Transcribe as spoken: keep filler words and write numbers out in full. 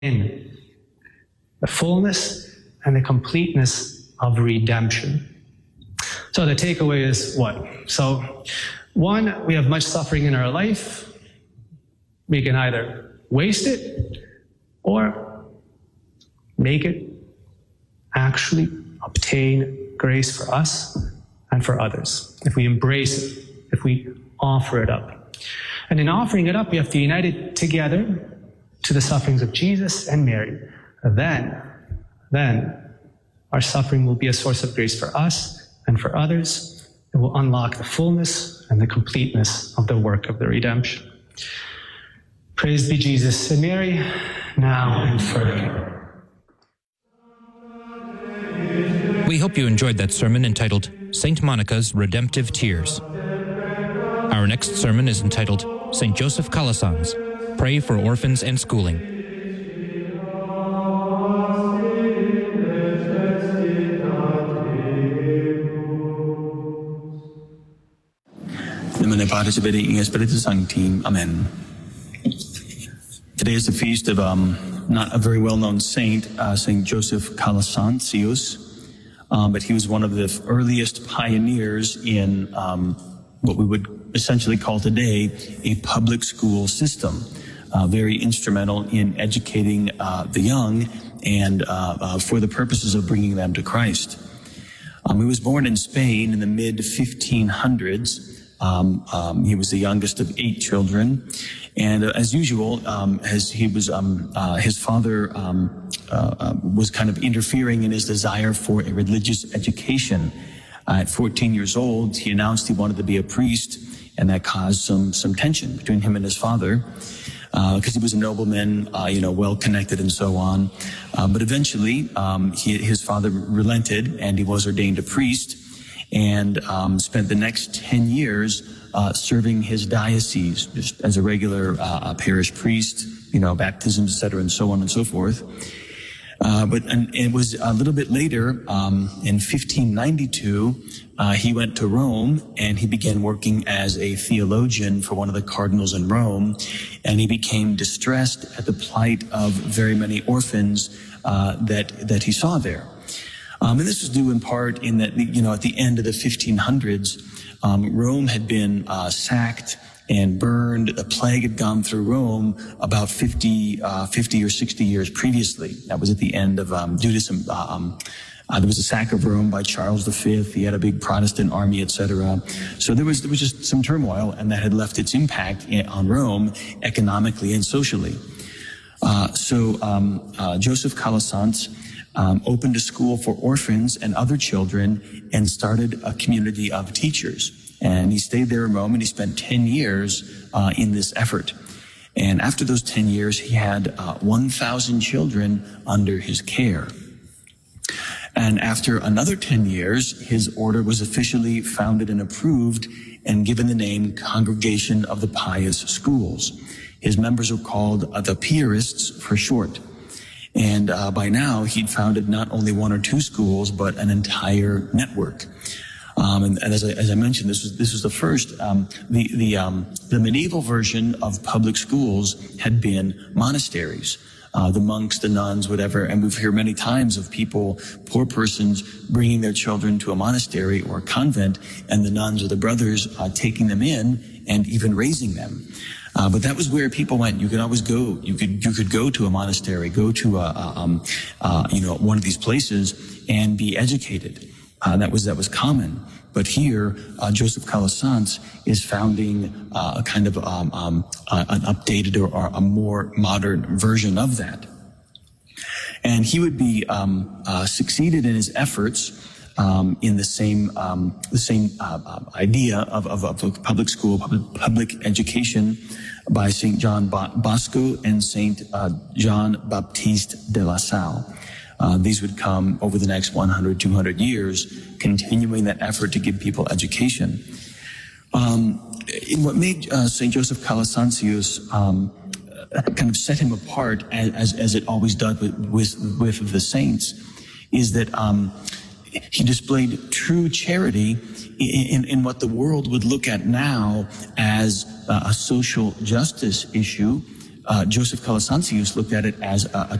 in the fullness and the completeness of redemption. So the takeaway is what? So one, we have much suffering in our life. We can either waste it or make it actually obtain grace for us and for others. If we embrace it, if we offer it up. And in offering it up, we have to unite it together to the sufferings of Jesus and Mary. Then, then our suffering will be a source of grace for us and for others. It will unlock the fullness and the completeness of the work of the redemption. Praise be Jesus and Mary, now and forever. We hope you enjoyed that sermon entitled Saint Monica's Redemptive Tears. Our next sermon is entitled Saint Joseph Calasanz, Pray for Orphans and Schooling. Nomine Patris et Filii Spiritus Sancti. Amen. Today is the feast of um, not a very well-known saint, uh, Saint Joseph Calasanzius, um, but he was one of the earliest pioneers in um, what we would essentially call today a public school system. Uh, very instrumental in educating uh, the young and uh, uh, for the purposes of bringing them to Christ. Um, he was born in Spain in the mid fifteen hundreds. Um, um, he was the youngest of eight children, and uh, as usual, um, as he was, um, uh, his father um, uh, uh, was kind of interfering in his desire for a religious education. Uh, at fourteen years old, he announced he wanted to be a priest, and that caused some some tension between him and his father, because uh, he was a nobleman, uh, you know, well connected and so on. Uh, but eventually, um, he, his father relented, and he was ordained a priest, and um, spent the next ten years uh, serving his diocese just as a regular uh, parish priest, you know, baptisms, et cetera, and so on and so forth. Uh, but and it was a little bit later, um, in fifteen ninety-two, uh, he went to Rome and he began working as a theologian for one of the cardinals in Rome, and he became distressed at the plight of very many orphans uh, that that he saw there. Um, and this was due in part in that, you know, at the end of the fifteen hundreds, um, Rome had been uh, sacked and burned. A plague had gone through Rome about fifty, uh, fifty or sixty years previously. That was at the end of, um, due to some, uh, um, uh, there was a sack of Rome by Charles the Fifth. He had a big Protestant army, et cetera. So there was, there was just some turmoil, and that had left its impact in, on Rome economically and socially. Uh, so, um, uh, Joseph Calasanz Um, opened a school for orphans and other children and started a community of teachers. And he stayed there in Rome, and he spent ten years uh, in this effort. And after those ten years, he had uh, one thousand children under his care. And after another ten years, his order was officially founded and approved and given the name Congregation of the Pious Schools. His members are called uh, the Piarists for short. And uh, by now, he'd founded not only one or two schools, but an entire network. Um, and, and as, I, as I mentioned, this was this was the first. Um, the the um, the medieval version of public schools had been monasteries. Uh, the monks, the nuns, whatever. And we've heard many times of people, poor persons, bringing their children to a monastery or a convent, and the nuns or the brothers uh, taking them in and even raising them. Uh, but that was where people went. You could always go. You could you could go to a monastery, go to a, a um, uh, you know one of these places and be educated. Uh, that was that was common. But here, uh, Joseph Calasanz is founding uh, a kind of um, um, uh, an updated or, or a more modern version of that. And he would be um, uh, succeeded in his efforts Um, in the same um, the same uh, uh, idea of, of, of public school, public, public education by Saint John Bosco and Saint uh, John Baptiste de La Salle. Uh, these would come over the next one hundred, two hundred years, continuing that effort to give people education. Um, in what made uh, Saint Joseph Calasanzius um, kind of set him apart, as, as it always does with, with, with the saints, is that um, he displayed true charity in, in what the world would look at now as uh, a social justice issue. uh, Joseph Calasanzius looked at it as a, a